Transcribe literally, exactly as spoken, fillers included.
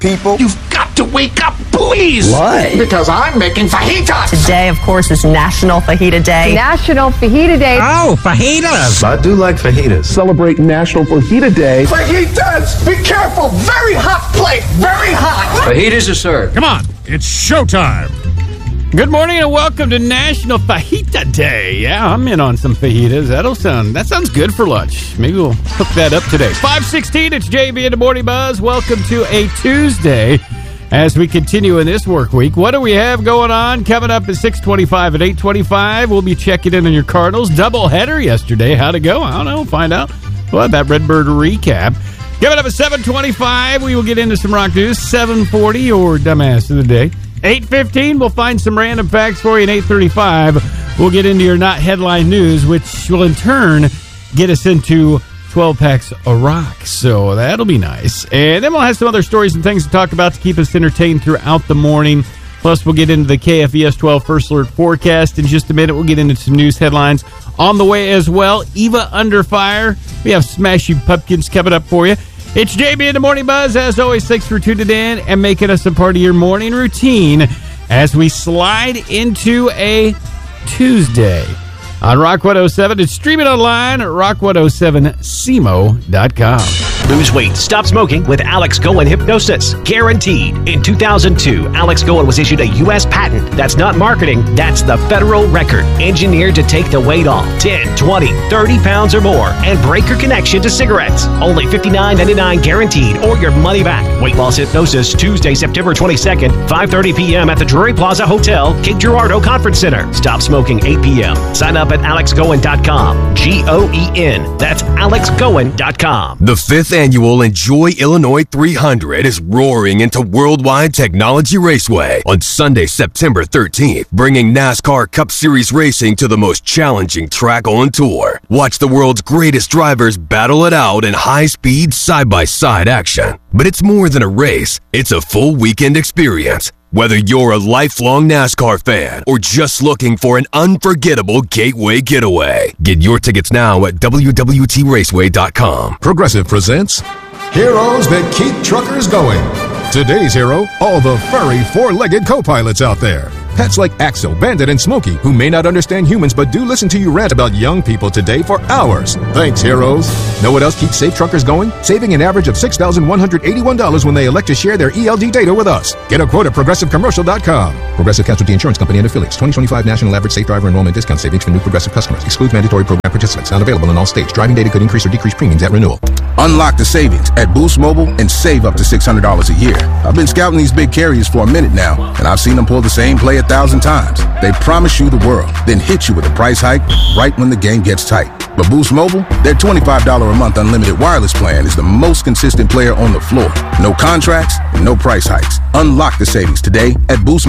People, you've got to wake up, please. Why? Because I'm making fajitas. Today, of course, is National Fajita Day. National Fajita Day. Oh, fajitas. I do like fajitas. Celebrate National Fajita Day. Fajitas! Be careful. Very hot plate. Very hot. Fajitas are served. Come on, it's showtime. Good morning and welcome to National Fajita Day. Yeah, I'm in on some fajitas. That'll sound that sounds good for lunch. Maybe we'll hook that up today. five sixteen, it's J B in the Morning Buzz. Welcome to a Tuesday as we continue in this work week. What do we have going on? Coming up at six twenty-five and eight twenty-five, we'll be checking in on your Cardinals. Double header yesterday. How'd it go? I don't know. Find out. We'll have that Redbird recap. Coming up at seven twenty-five, we will get into some rock news. seven forty, your dumbass of the day. eight fifteen, we'll find some random facts for you. And eight thirty-five, we'll get into your not headline news, which will in turn get us into twelve packs of rock. So that'll be nice. And then we'll have some other stories and things to talk about to keep us entertained throughout the morning. Plus, we'll get into the K F E S twelve First Alert forecast in just a minute. We'll get into some news headlines on the way as well. Eva under fire. We have Smashy Pumpkins coming up for you. It's J B in the Morning Buzz. As always, thanks for tuning in and making us a part of your morning routine as we slide into a Tuesday on Rock one oh seven. It's streaming online at rock one oh seven c m o dot com. Lose weight, stop smoking with Alex Cohen Hypnosis. Guaranteed. In two thousand two, Alex Cohen was issued a U S patent. That's not marketing, that's the federal record. Engineered to take the weight off ten, twenty, thirty pounds or more and break your connection to cigarettes. Only fifty-nine ninety-nine guaranteed or your money back. Weight Loss Hypnosis, Tuesday, September twenty-second, five thirty p.m. at the Drury Plaza Hotel, Cape Girardeau Conference Center. Stop smoking eight p.m. Sign up at alex cohen dot com. G O E N. That's alex cohen dot com. The fifth annual Enjoy Illinois three hundred is roaring into Worldwide Technology Raceway on Sunday, September thirteenth, bringing NASCAR Cup Series racing to the most challenging track on tour. Watch the world's greatest drivers battle it out in high-speed, side-by-side action. But it's more than a race. It's a full weekend experience. Whether you're a lifelong NASCAR fan or just looking for an unforgettable gateway getaway, get your tickets now at w w t raceway dot com. Progressive presents Heroes That Keep Truckers Going. Today's hero, all the furry four-legged co-pilots out there. Pets like Axel, Bandit, and Smokey, who may not understand humans but do listen to you rant about young people today for hours. Thanks, heroes. Know what else keeps safe truckers going? Saving an average of six thousand one hundred eighty-one dollars when they elect to share their E L D data with us. Get a quote at progressive commercial dot com. Progressive Casualty Insurance Company and Affiliates. twenty twenty-five National Average Safe Driver Enrollment Discount Savings for new Progressive customers. Excludes mandatory program participants. Not available in all states. Driving data could increase or decrease premiums at renewal. Unlock the savings at Boost Mobile and save up to six hundred dollars a year. I've been scouting these big carriers for a minute now, and I've seen them pull the same play a thousand times. They promise you the world, then hit you with a price hike right when the game gets tight. But Boost Mobile, their twenty-five dollars a month unlimited wireless plan is the most consistent player on the floor. No contracts, no price hikes. Unlock the savings today at Boost